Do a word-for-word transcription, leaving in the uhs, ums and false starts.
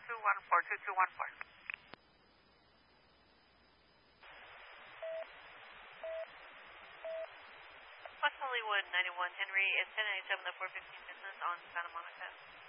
two one four, two two one four. West Hollywood ninety-one Henry is ten ninety-seven, the four fifteen business on Santa Monica.